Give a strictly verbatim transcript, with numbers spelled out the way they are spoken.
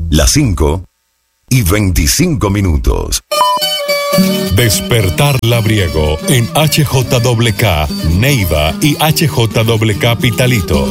las cinco y veinticinco minutos. Despertar Labriego en H J K, Neiva y H J K Pitalito.